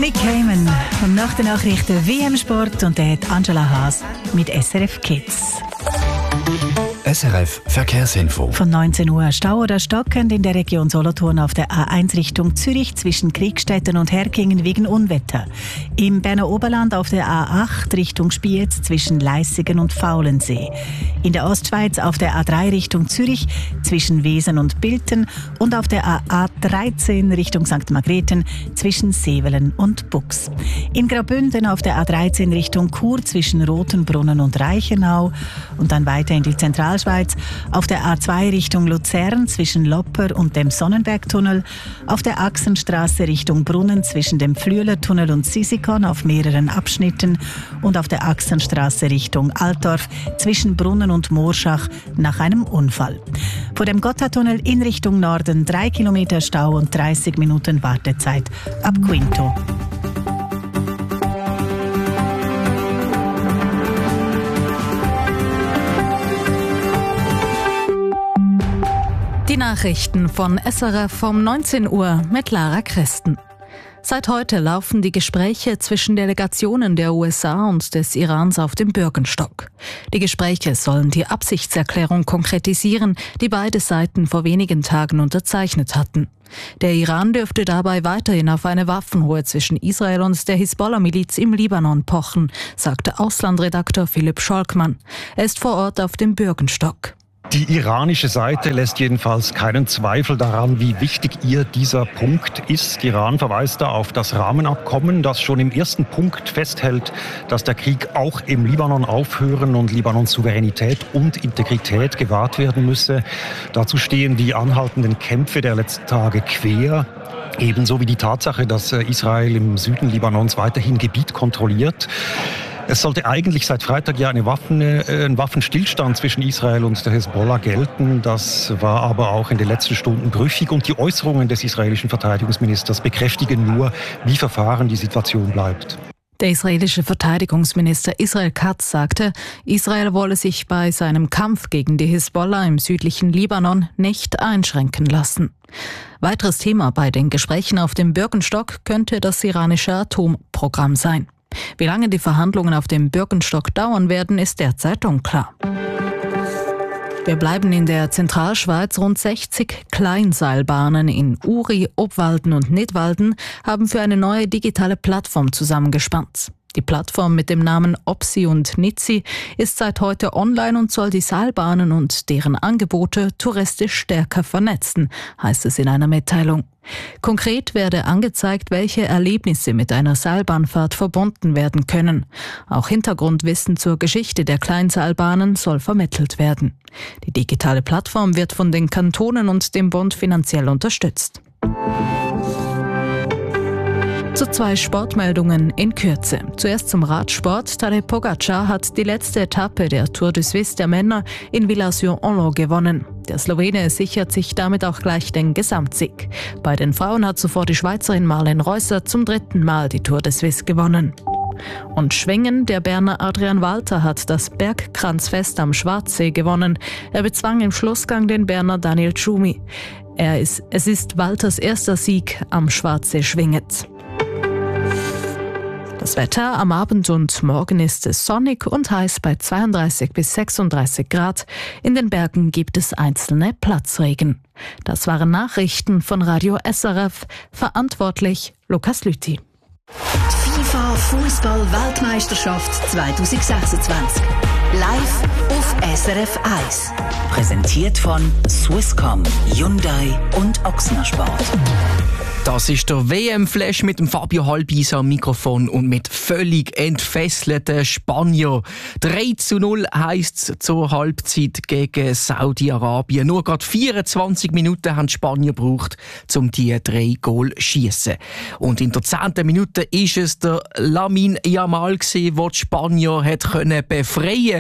Nick Cayman und nach den Nachrichten WM-Sport und der hat Angela Haas mit SRF Kids. SRF Verkehrsinfo. Von 19 Uhr Stau oder stockend in der Region Solothurn auf der A1 Richtung Zürich zwischen Kriegstetten und Herkingen wegen Unwetter. Im Berner Oberland auf der A8 Richtung Spiez zwischen Leissigen und Faulensee. In der Ostschweiz auf der A3 Richtung Zürich zwischen Wesen und Bilten und auf der A13 Richtung St. Margrethen zwischen Sevelen und Bux. In Graubünden auf der A13 Richtung Chur zwischen Rotenbrunnen und Reichenau und dann weiter in die Zentralschweiz auf der A2 Richtung Luzern zwischen Lopper und dem Sonnenbergtunnel, auf der Achsenstraße Richtung Brunnen zwischen dem Flüelertunnel und Sisikon auf mehreren Abschnitten und auf der Achsenstraße Richtung Altdorf zwischen Brunnen und Moorschach nach einem Unfall. Vor dem Gotthardtunnel in Richtung Norden 3 Kilometer Stau und 30 Minuten Wartezeit ab Quinto. Die Nachrichten von SRF um 19 Uhr mit Lara Christen. Seit heute laufen die Gespräche zwischen Delegationen der USA und des Irans auf dem Bürgenstock. Die Gespräche sollen die Absichtserklärung konkretisieren, die beide Seiten vor wenigen Tagen unterzeichnet hatten. Der Iran dürfte dabei weiterhin auf eine Waffenruhe zwischen Israel und der Hisbollah-Miliz im Libanon pochen, sagte Auslandredakteur Philipp Scholkmann. Er ist vor Ort auf dem Bürgenstock. Die iranische Seite lässt jedenfalls keinen Zweifel daran, wie wichtig ihr dieser Punkt ist. Iran verweist da auf das Rahmenabkommen, das schon im ersten Punkt festhält, dass der Krieg auch im Libanon aufhören und Libanons Souveränität und Integrität gewahrt werden müsse. Dazu stehen die anhaltenden Kämpfe der letzten Tage quer. Ebenso wie die Tatsache, dass Israel im Süden Libanons weiterhin Gebiet kontrolliert. Es sollte eigentlich seit Freitag ja ein Waffenstillstand zwischen Israel und der Hisbollah gelten. Das war aber auch in den letzten Stunden brüchig und die Äußerungen des israelischen Verteidigungsministers bekräftigen nur, wie verfahren die Situation bleibt. Der israelische Verteidigungsminister Israel Katz sagte, Israel wolle sich bei seinem Kampf gegen die Hisbollah im südlichen Libanon nicht einschränken lassen. Weiteres Thema bei den Gesprächen auf dem Bürgenstock könnte das iranische Atomprogramm sein. Wie lange die Verhandlungen auf dem Bürgenstock dauern werden, ist derzeit unklar. Wir bleiben in der Zentralschweiz. Rund 60 Kleinseilbahnen in Uri, Obwalden und Nidwalden haben für eine neue digitale Plattform zusammengespannt. Die Plattform mit dem Namen Opsi und Nitsi ist seit heute online und soll die Seilbahnen und deren Angebote touristisch stärker vernetzen, heißt es in einer Mitteilung. Konkret werde angezeigt, welche Erlebnisse mit einer Seilbahnfahrt verbunden werden können. Auch Hintergrundwissen zur Geschichte der Kleinseilbahnen soll vermittelt werden. Die digitale Plattform wird von den Kantonen und dem Bund finanziell unterstützt. Zu 2 Sportmeldungen in Kürze. Zuerst zum Radsport. Tadej Pogačar hat die letzte Etappe der Tour de Suisse der Männer in Villars-sur-Anlon gewonnen. Der Slowene sichert sich damit auch gleich den Gesamtsieg. Bei den Frauen hat zuvor die Schweizerin Marlene Reusser zum 3. Mal die Tour de Suisse gewonnen. Und Schwingen, der Berner Adrian Walter hat das Bergkranzfest am Schwarzsee gewonnen. Er bezwang im Schlussgang den Berner Daniel Tschumi. Es ist Walters erster Sieg am Schwarzsee schwingend. Das Wetter: am Abend und morgen ist es sonnig und heiß bei 32 bis 36 Grad. In den Bergen gibt es einzelne Platzregen. Das waren Nachrichten von Radio SRF. Verantwortlich Lukas Lüthi. Die FIFA Fußball-Weltmeisterschaft 2026. Live auf SRF 1. Präsentiert von Swisscom, Hyundai und Ochsner Sport. Das ist der WM-Flash mit dem Fabio Halbis am Mikrofon und mit völlig entfesselten Spanier. 3:0 heisst es zur Halbzeit gegen Saudi-Arabien. Nur gerade 24 Minuten haben die Spanier gebraucht, um die 3 Goal zu schiessen. Und in der 10. Minute ist es der Lamine Yamal, der die Spanier hat befreien.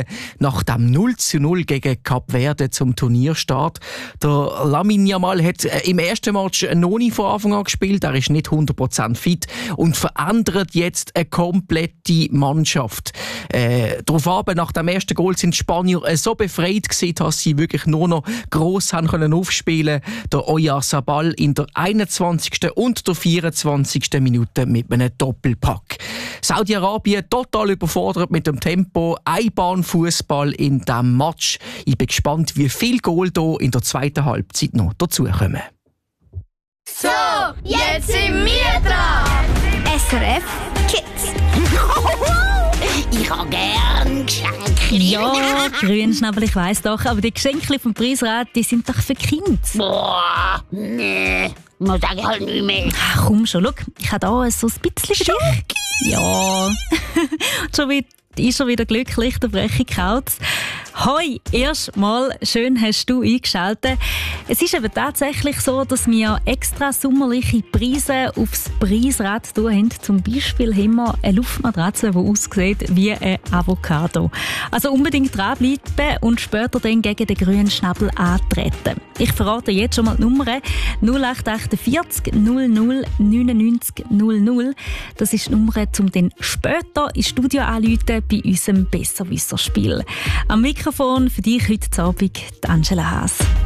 nach dem 0:0 gegen Kap Verde zum Turnierstart. Der Lamine Yamal hat im ersten Match noch nicht von Anfang an gespielt. Er ist nicht 100% fit und verändert jetzt eine komplette Mannschaft. Darauf aber, nach dem ersten Goal sind die Spanier so befreit gewesen, dass sie wirklich nur noch gross haben können aufspielen. Der Oyarzabal in der 21. und der 24. Minute mit einem Doppelpack. Saudi-Arabien total überfordert mit dem Tempo. Einbahnfußball in diesem Match. Ich bin gespannt, wie viel Goal hier in der zweiten Halbzeit noch dazukommen. So, jetzt sind wir dran. SRF Kids. Ich habe gern Geschenke. Ja, Grünschnabel, ich weiss doch, aber die Geschenke vom Preisrat, die sind doch für Kinder. Boah, nee, das sage ich halt nicht mehr. Ach, komm schon, schau, ich habe hier so ein bisschen für dich. Ja, ist er wieder glücklich, der Brechi Kautz. Hoi, erstmal schön hast du eingeschaltet. Es ist eben tatsächlich so, dass wir extra sommerliche Preise aufs Preisrad tun haben. Zum Beispiel haben wir eine Luftmatratze, die aussieht wie ein Avocado. Also unbedingt dranbleiben und später dann gegen den grünen Schnabel antreten. Ich verrate jetzt schon mal die Nummer 0848 00 99 00. Das ist die Nummer, um dann später ins Studio anzurufen bei unserem Besserwisser-Spiel. Am Mikrofon für dich heute Abend Angela Haas.